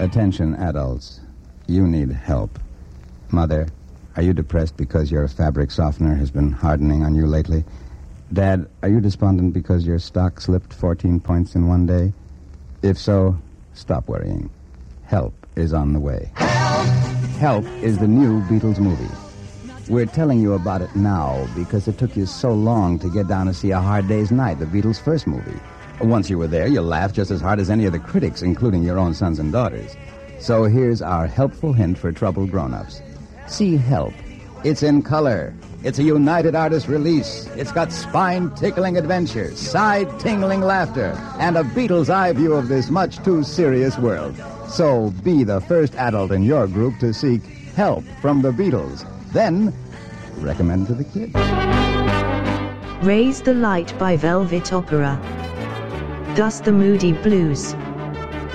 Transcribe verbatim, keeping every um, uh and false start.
Attention, adults. You need help. Mother, are you depressed because your fabric softener has been hardening on you lately? Dad, are you despondent because your stock slipped fourteen points in one day? If so, stop worrying. Help is on the way. Help! Help is the new Beatles movie. We're telling you about it now because it took you so long to get down to see A Hard Day's Night, the Beatles' first movie. Once you were there, you'll laugh just as hard as any of the critics, including your own sons and daughters. So here's our helpful hint for troubled grown-ups. See Help. It's in color. It's a United Artists release. It's got spine-tickling adventure, side-tingling laughter, and a Beatles eye view of this much-too-serious world. So be the first adult in your group to seek help from the Beatles. Then, recommend to the kids. Raise the Light by Velvet Opera. Dust the Moody Blues.